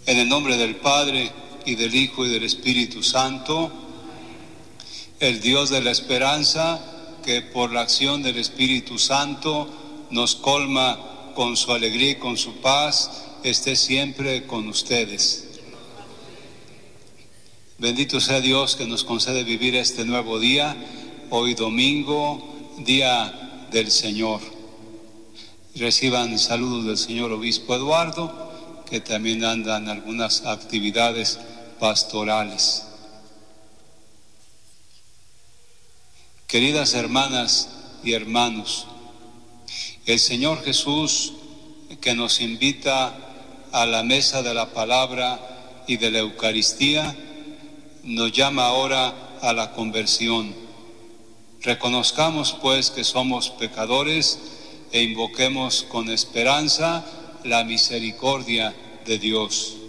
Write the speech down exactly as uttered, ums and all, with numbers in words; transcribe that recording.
En el nombre del Padre, y del Hijo, y del Espíritu Santo, el Dios de la esperanza, que por la acción del Espíritu Santo nos colma con su alegría y con su paz, esté siempre con ustedes. Bendito sea Dios que nos concede vivir este nuevo día, hoy domingo, día del Señor. Reciban saludos del señor obispo Eduardo, que también anda en algunas actividades pastorales. Queridas hermanas y hermanos, el Señor Jesús, que nos invita a la mesa de la palabra y de la Eucaristía, nos llama ahora a la conversión. Reconozcamos pues que somos pecadores e invoquemos con esperanza la misericordia de Dios.